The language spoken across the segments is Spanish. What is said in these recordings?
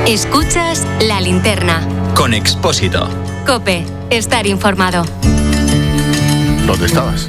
Escuchas La Linterna. Con Expósito. COPE. Estar informado. ¿Dónde estabas?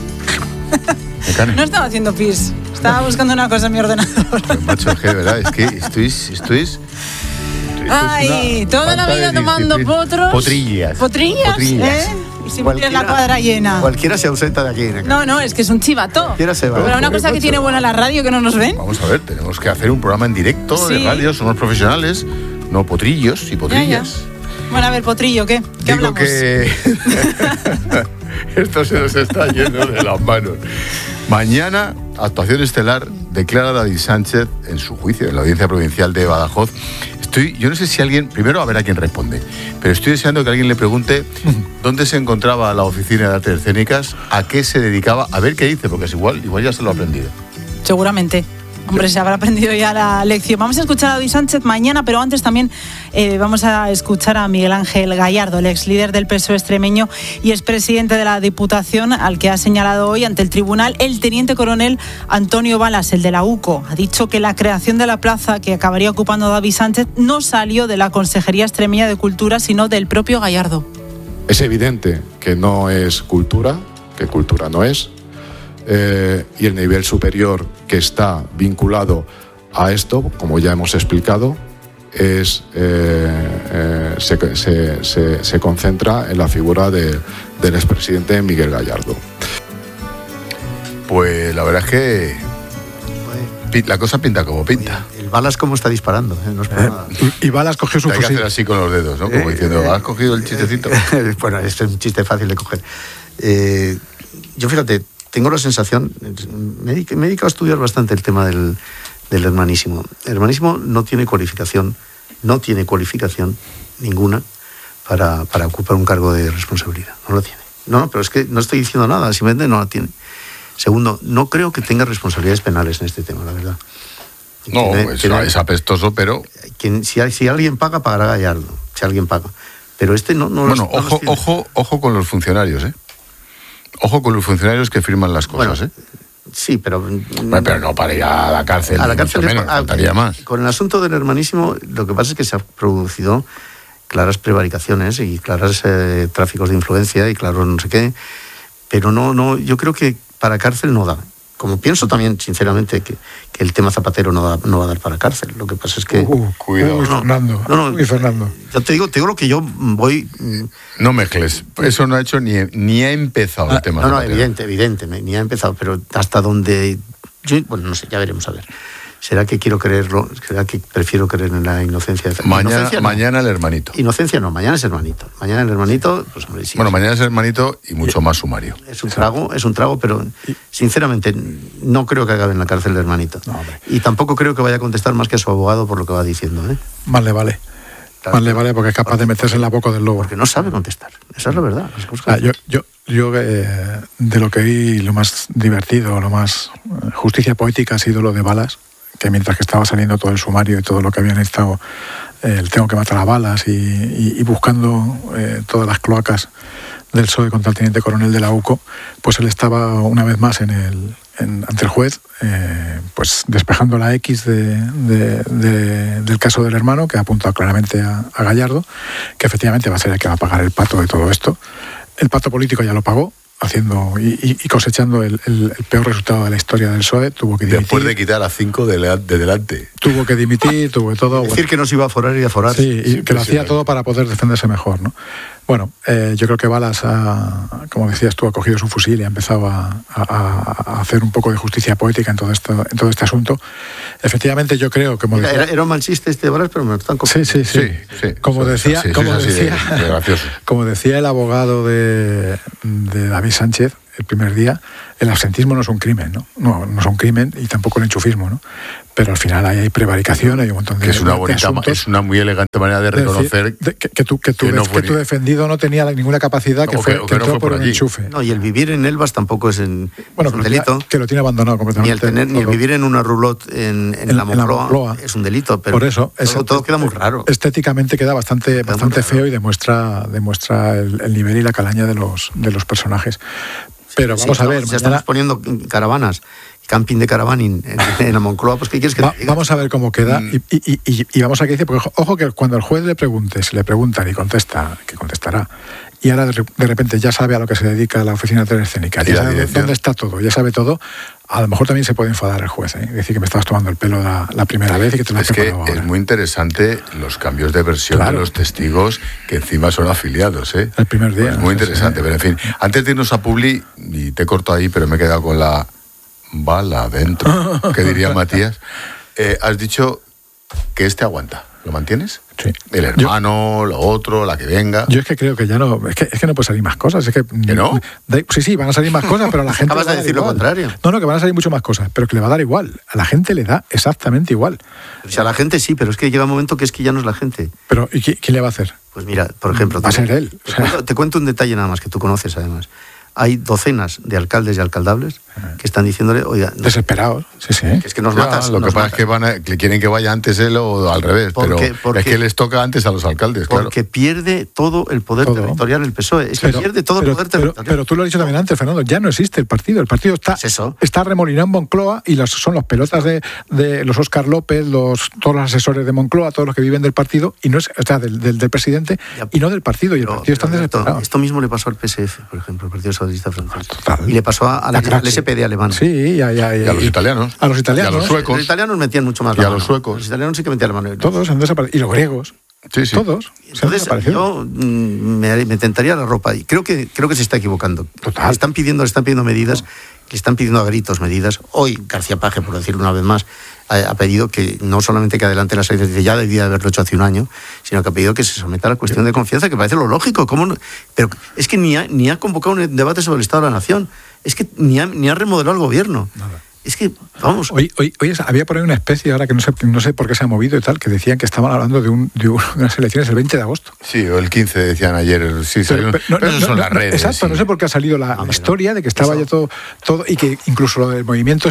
No estaba haciendo pis. Estaba buscando una cosa en mi ordenador. Pero, macho, es que de verdad, es que esto es Ay, toda la vida tomando potrillas. Potrillas, ¿eh? Y siempre tienes la cuadra llena. Cualquiera se ausenta de aquí. No, es que es un chivato. Cualquiera se va. Pero una cosa que tiene buena la radio, que no nos ven. Vamos a ver, tenemos que hacer un programa en directo de radio, somos profesionales, no potrillos y potrillas. Ya. Bueno, a ver, potrillo, ¿qué Digo hablamos? que esto se nos está yendo de las manos. Mañana, actuación estelar, declara David Sánchez en su juicio en la Audiencia Provincial de Badajoz. Yo no sé si alguien, primero a ver a quién responde, pero estoy deseando que alguien le pregunte dónde se encontraba la Oficina de Artes Escénicas, a qué se dedicaba, a ver qué dice, porque es igual ya se lo ha aprendido. Seguramente. Hombre, se habrá aprendido ya la lección. Vamos a escuchar a David Sánchez mañana, pero antes también vamos a escuchar a Miguel Ángel Gallardo, el ex líder del PSOE extremeño y expresidente de la Diputación, al que ha señalado hoy ante el tribunal el teniente coronel Antonio Balas, el de la UCO. Ha dicho que la creación de la plaza que acabaría ocupando David Sánchez no salió de la Consejería Extremeña de Cultura, sino del propio Gallardo. Es evidente que no es cultura, que cultura no es. Y el nivel superior que está vinculado a esto, como ya hemos explicado, se concentra en la figura del expresidente Miguel Gallardo. Pues la verdad es que la cosa pinta como pinta. El Balas cómo está disparando, no es por nada. Y Balas cogió su fusil. Hay que hacer así con los dedos, ¿no? Como diciendo, ¿has cogido el chistecito? Bueno, esto es un chiste fácil de coger. Yo, fíjate, tengo la sensación, me he dedicado a estudiar bastante el tema del hermanísimo. El hermanísimo no tiene cualificación ninguna para ocupar un cargo de responsabilidad. No lo tiene. No, pero es que no estoy diciendo nada, simplemente no la tiene. Segundo, no creo que tenga responsabilidades penales en este tema, la verdad. No, es apestoso, pero... Si alguien paga, pagará Gallardo. Si alguien paga. Pero este no bueno, ojo con los funcionarios, ¿eh? Ojo con los funcionarios que firman las cosas, bueno, sí, pero no para ir a la cárcel. A la cárcel menos, faltaría más. Con el asunto del hermanísimo, lo que pasa es que se han producido claras prevaricaciones y claras tráficos de influencia y claro no sé qué. Pero no, yo creo que para cárcel no da. Como pienso también, sinceramente, que el tema Zapatero no va a dar para cárcel. Lo que pasa es que... Cuidado. Fernando. Yo te digo lo que yo voy... No mezcles. Eso no ha hecho ni ha empezado el tema Zapatero. Evidente, ni ha empezado, pero hasta donde... Bueno, no sé, ya veremos a ver. ¿Será que quiero creerlo? ¿Será que prefiero creer en la inocencia? Mañana el hermanito. Inocencia no, mañana es hermanito. Mañana el hermanito, pues hombre, sí. Bueno, mañana es hermanito y mucho más sumario. Es un trago, pero sinceramente no creo que acabe en la cárcel el hermanito. No, y tampoco creo que vaya a contestar más que a su abogado por lo que va diciendo, ¿eh? Más le vale. Claro, más le vale porque es capaz de meterse en la boca del lobo. Porque no sabe contestar. Esa es la verdad. Yo de lo que vi, lo más divertido, lo más justicia poética ha sido lo de Balas, que mientras que estaba saliendo todo el sumario y todo lo que habían estado, el tengo que matar a Balas y buscando todas las cloacas del PSOE contra el teniente coronel de la UCO, pues él estaba una vez más ante el juez, pues despejando la X del caso del hermano, que ha apuntado claramente a Gallardo, que efectivamente va a ser el que va a pagar el pato de todo esto. El pato político ya lo pagó, haciendo y cosechando el peor resultado de la historia del PSOE. Tuvo que dimitir. Después de quitar a 5 de delante. Tuvo que dimitir, tuvo todo. Decir que no se iba a aforar y a forar. Sí, y que lo hacía todo para poder defenderse mejor, ¿no? Bueno, yo creo que Balas, como decías tú, ha cogido su fusil y ha empezado a hacer un poco de justicia poética en todo este asunto. Efectivamente, yo creo que... Era un mal chiste este de Balas, pero me lo están cogiendo. Sí. Como decía el abogado de David Sánchez el primer día, el absentismo no es un crimen, ¿no? No es un crimen y tampoco el enchufismo, ¿no? Pero al final hay prevaricación, hay un montón de... Que es una muy elegante manera de reconocer que tu defendido no tenía ninguna capacidad, que entró por un enchufe. No, y el vivir en Elvas tampoco es un delito. Que lo tiene abandonado completamente. Ni el vivir en una roulotte en la Moncloa es un delito, pero por eso, todo queda muy raro. Estéticamente queda bastante feo y demuestra el nivel y la calaña de los personajes. Pero vamos a ver, ya estamos poniendo caravanas camping de Caravaning en la Moncloa, pues ¿qué quieres que te diga? Vamos a ver cómo queda y vamos a qué dice, porque ojo que cuando el juez le preguntan y contesta, que contestará, y ahora de repente ya sabe a lo que se dedica la oficina de teatro escénica, ya sabe dónde está todo, ya sabe todo, a lo mejor también se puede enfadar el juez, decir que me estabas tomando el pelo la primera vez y que te lo has preparado ahora. Es muy interesante los cambios de versión de los testigos, que encima son afiliados, ¿eh? El primer día. Pues muy interesante, pero en fin, antes de irnos a Publi, y te corto ahí, pero me he quedado con la bala adentro, que diría Matías, has dicho que aguanta. ¿Lo mantienes? Sí. El hermano, lo otro, la que venga. Yo es que creo que ya no... Es que no puede salir más cosas. Es que no? Sí, van a salir más cosas, pero a la gente... Acabas de decir lo contrario. No, que van a salir mucho más cosas, pero que le va a dar igual. A la gente le da exactamente igual. O sea, a la gente sí, pero es que llega un momento que es que ya no es la gente. Pero ¿y quién le va a hacer? Pues mira, por ejemplo... Va a ser él. Te cuento un detalle nada más, que tú conoces además. Hay docenas de alcaldes y alcaldables que están diciéndole, oiga... No, desesperados, sí. Que es que nos matas. Lo que pasa es que quieren que vaya antes él o al revés, pero es que les toca antes a los alcaldes, claro. Porque pierde todo el poder territorial el PSOE. Pierde todo el poder territorial. Pero tú lo has dicho también antes, Fernando, ya no existe el partido. El partido está remolinado en Moncloa y son los pelotas de los Óscar López, todos los asesores de Moncloa, todos los que viven del partido, y no es, o sea, del presidente, y no del partido. Y el partido está desesperado. Esto mismo le pasó al PSF, por ejemplo, el Partido Socialista Francés. Total. Y le pasó al SPD alemán. Sí, y a los italianos. A los italianos. Y a los suecos. Los italianos metían mucho más la mano. Y a los suecos. Los italianos sí que metían la mano. Todos han desaparecido. Y los griegos. Sí. Todos. Entonces yo me tentaría la ropa. Y creo que se está equivocando. Total. Le están pidiendo medidas, le están pidiendo a gritos medidas. Hoy García Paje, por decirlo una vez más, ha pedido que no solamente que adelante las elecciones, ya debía haberlo hecho hace un año, sino que ha pedido que se someta a la cuestión de confianza, que parece lo lógico. ¿Cómo no? Pero es que ni ha convocado un debate sobre el Estado de la Nación. Es que ni ha remodelado el gobierno. Nada. Es que, vamos... Hoy había por ahí una especie, ahora que no sé por qué se ha movido y tal, que decían que estaban hablando de unas elecciones el 20 de agosto. Sí, o el 15 decían ayer. Sí, pero eso son las redes. Exacto, sí. No sé por qué ha salido la historia de que estaba ya todo, y que incluso lo del movimiento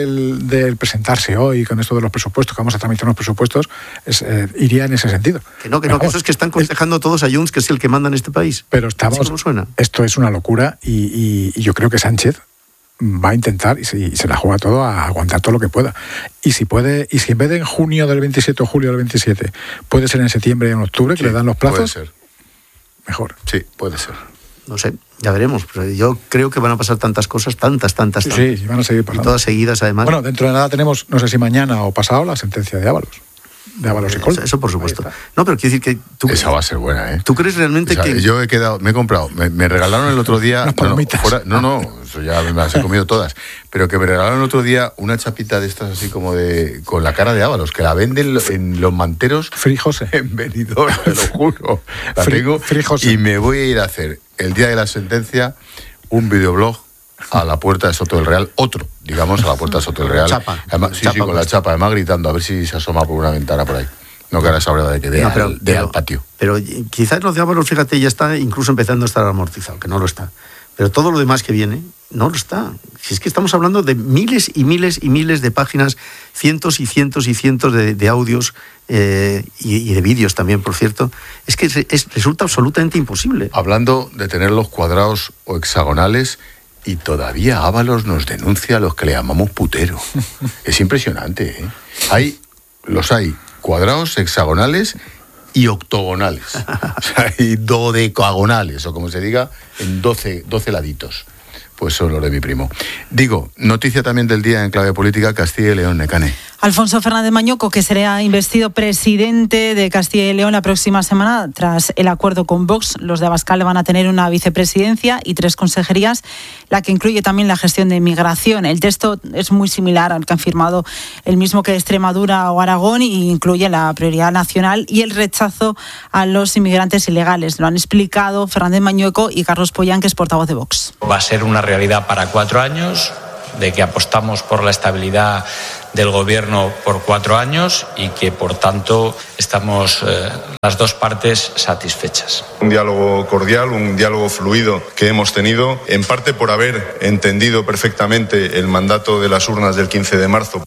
del presentarse hoy, con esto de los presupuestos, que vamos a tramitar unos presupuestos, iría en ese sentido. Que eso es que están aconsejando todos a Junts, que es el que manda en este país. Pero ¿cómo suena? Esto es una locura y yo creo que Sánchez va a intentar y se la juega todo a aguantar todo lo que pueda. Y si en vez de en junio del 27 o julio del 27 puede ser en septiembre o en octubre, que le dan los plazos, puede ser. Mejor. Sí, puede ser. No sé, ya veremos. Pero yo creo que van a pasar tantas cosas, tantas. Sí, van a seguir pasando. Y todas seguidas, además. Bueno, dentro de nada tenemos, no sé si mañana o pasado, la sentencia de Ábalos. De Ábalos y Coldo. Eso por supuesto. No, pero quiero decir que tú... Esa va a ser buena, ¿eh? ¿Tú crees realmente que...? Yo me he comprado, me regalaron el otro día... eso ya me las he comido todas. Pero que me regalaron el otro día una chapita de estas así como con la cara de Ábalos, que la venden en los manteros... Frijose. En Benidorm, te lo juro. La tengo Frijose. Y me voy a ir a hacer, el día de la sentencia, un videoblog a la puerta de Soto del Real, a la puerta de Soto del Real. Chapa. Además, con la chapa, además gritando, a ver si se asoma por una ventana por ahí. No que ahora esa hora de que vea el patio. Pero quizás los de Ábalos, fíjate, ya está incluso empezando a estar amortizado, que no lo está. Pero todo lo demás que viene, no lo está. Si es que estamos hablando de miles y miles y miles de páginas, cientos y cientos y cientos de audios y de vídeos también, por cierto. Es que resulta absolutamente imposible. Hablando de tener los cuadrados o hexagonales... Y todavía Ábalos nos denuncia a los que le llamamos putero. Es impresionante, ¿eh? Hay cuadrados, hexagonales y octogonales. O sea, hay dodecagonales, o como se diga, en 12 laditos. Pues son los de mi primo. Digo, noticia también del día en clave política, Castilla y León, Necane. Alfonso Fernández Mañoco, que será investido presidente de Castilla y León la próxima semana, tras el acuerdo con Vox. Los de Abascal van a tener una vicepresidencia y 3 consejerías, la que incluye también la gestión de migración. El texto es muy similar al que han firmado el mismo que Extremadura o Aragón y incluye la prioridad nacional y el rechazo a los inmigrantes ilegales. Lo han explicado Fernández Mañoco y Carlos Pollán, que es portavoz de Vox. Va a ser una realidad para 4 años, de que apostamos por la estabilidad del gobierno por 4 años y que, por tanto, estamos las dos partes satisfechas. Un diálogo cordial, un diálogo fluido que hemos tenido, en parte por haber entendido perfectamente el mandato de las urnas del 15 de marzo.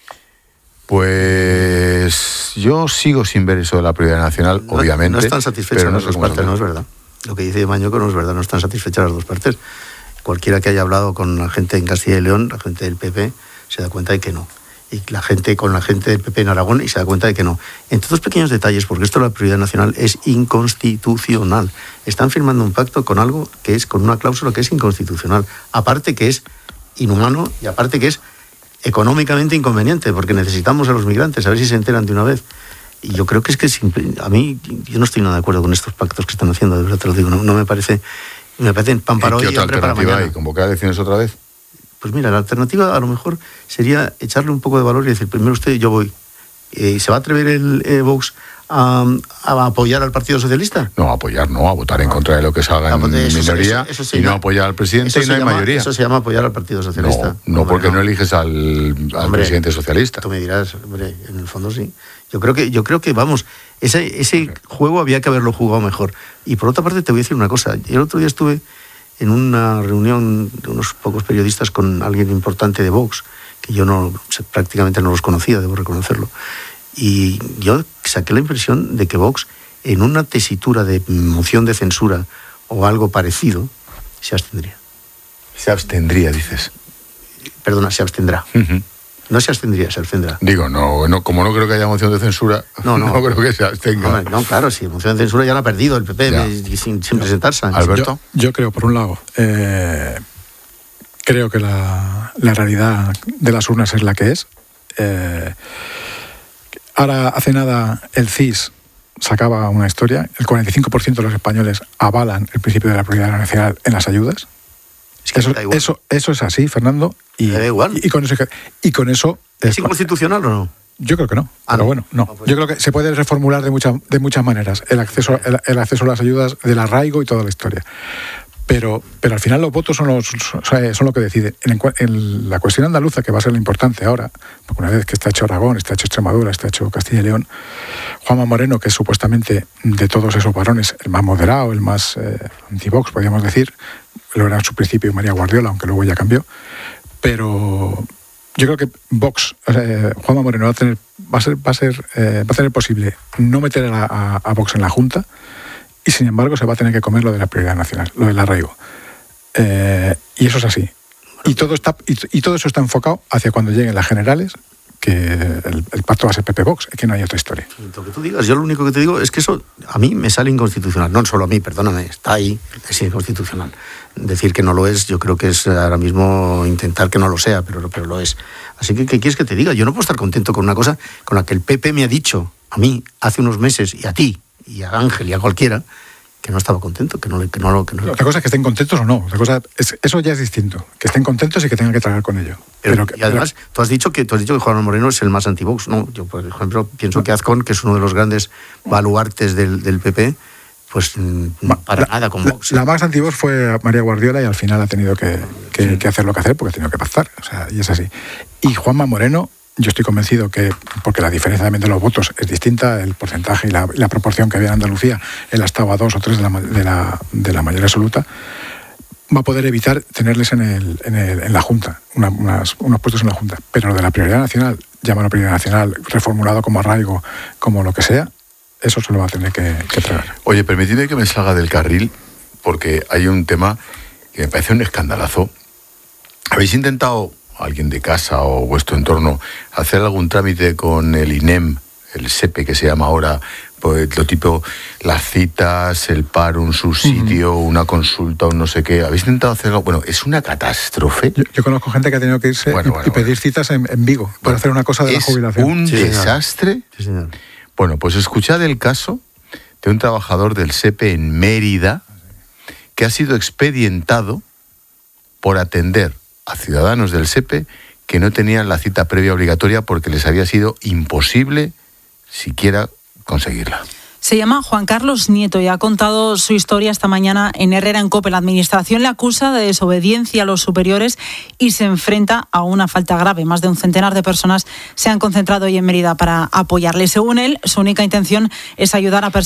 Pues yo sigo sin ver eso de la prioridad nacional, obviamente. No están satisfechas las dos partes, no es verdad. Lo que dice Mañoco no es verdad, no están satisfechas las dos partes. Cualquiera que haya hablado con la gente en Castilla y León, la gente del PP, se da cuenta de que no. Y la gente del PP en Aragón y se da cuenta de que no. Entre otros pequeños detalles, porque esto de la prioridad nacional es inconstitucional. Están firmando un pacto con algo que es, con una cláusula que es inconstitucional. Aparte que es inhumano y aparte que es económicamente inconveniente, porque necesitamos a los migrantes, a ver si se enteran de una vez. Y yo creo que a mí, yo no estoy nada de acuerdo con estos pactos que están haciendo, de verdad te lo digo, no me parecen pan para hoy y hambre para mañana. ¿Qué otra alternativa hay? ¿Convocar elecciones otra vez? Pues mira, la alternativa a lo mejor sería echarle un poco de valor y decir, primero usted, yo voy. ¿Se va a atrever el Vox a apoyar al Partido Socialista? No, a apoyar no, a votar en contra de lo que salga en minoría y no apoyar al presidente y no hay mayoría. Eso se llama apoyar al Partido Socialista. No, porque no eliges al presidente socialista. Tú me dirás, hombre, en el fondo sí. Yo creo que vamos, ese juego había que haberlo jugado mejor. Y por otra parte te voy a decir una cosa. El otro día estuve en una reunión de unos pocos periodistas con alguien importante de Vox, que yo prácticamente no los conocía, debo reconocerlo. Y yo saqué la impresión de que Vox, en una tesitura de moción de censura o algo parecido, se abstendría. Se abstendría, dices. Perdona, se abstendrá. Uh-huh. No se abstendría, se abstendrá. Digo, no, como no creo que haya moción de censura, no creo que se abstenga. Hombre, no, claro, si moción de censura ya la ha perdido el PP sin presentarse. Alberto. Yo creo, por un lado, creo que la realidad de las urnas es la que es. Ahora, hace nada, el CIS sacaba una historia. El 45% de los españoles avalan el principio de la prioridad nacional en las ayudas. Eso es así, Fernando. Y da igual. Y con eso ¿es inconstitucional o no? Yo creo que no. Pero bueno, no. Yo creo que se puede reformular de muchas maneras el acceso a las ayudas del arraigo y toda la historia. Pero al final los votos son lo que deciden. En la cuestión andaluza, que va a ser lo importante ahora, porque una vez que está hecho Aragón, está hecho Extremadura, está hecho Castilla y León, Juanma Moreno, que es supuestamente de todos esos varones el más moderado, el más anti-Vox, podríamos decir, lo era en su principio María Guardiola, aunque luego ya cambió, pero yo creo que Vox, Juanma Moreno va a tener posible no meter a Vox en la Junta, y sin embargo se va a tener que comer lo de la prioridad nacional, lo del arraigo. Y eso es así. Y todo eso está enfocado hacia cuando lleguen las generales, que el pacto va a ser PP-Vox, que no hay otra historia. Lo que tú digas, yo lo único que te digo es que eso a mí me sale inconstitucional. No solo a mí, perdóname, está ahí, es inconstitucional. Decir que no lo es, yo creo que es ahora mismo intentar que no lo sea, pero lo es. Así que, ¿qué quieres que te diga? Yo no puedo estar contento con una cosa con la que el PP me ha dicho, a mí, hace unos meses, y a ti, y a Ángel y a cualquiera, que no estaba contento, que no. Otra cosa es que estén contentos o no. Eso ya es distinto. Que estén contentos y que tengan que tragar con ello. Y además, tú has dicho que Juan Moreno es el más anti-Vox. No, yo, por ejemplo, pienso que Azcón, que es uno de los grandes baluartes del PP, pues para nada con Vox. La más anti-Vox fue María Guardiola y al final ha tenido que hacer lo que hacer porque ha tenido que pactar. O sea, y es así. Y Juanma Moreno, yo estoy convencido que, porque la diferencia también de los votos es distinta, el porcentaje y la proporción que había en Andalucía, él ha estado a 2 o 3 de la mayoría absoluta, va a poder evitar tenerles en la Junta, unos puestos en la Junta. Pero lo de la prioridad nacional, llámalo prioridad nacional, reformulado como arraigo, como lo que sea, eso se lo va a tener que tragar. Oye, permitidme que me salga del carril, porque hay un tema que me parece un escandalazo. ¿Habéis intentado, alguien de casa o vuestro entorno, hacer algún trámite con el INEM, el SEPE que se llama ahora, pues lo tipo las citas, el paro, un subsidio, una consulta, un no sé qué? ¿Habéis intentado hacerlo? Bueno, es una catástrofe. Yo conozco gente que ha tenido que irse y pedir citas en Vigo para hacer una cosa de la jubilación. Un desastre. Sí, señor. Bueno, pues escuchad el caso de un trabajador del SEPE en Mérida que ha sido expedientado por atender a ciudadanos del SEPE que no tenían la cita previa obligatoria porque les había sido imposible siquiera conseguirla. Se llama Juan Carlos Nieto y ha contado su historia esta mañana en Herrera en COPE. La Administración le acusa de desobediencia a los superiores y se enfrenta a una falta grave. Más de un centenar de personas se han concentrado hoy en Mérida para apoyarle. Según él, su única intención es ayudar a personas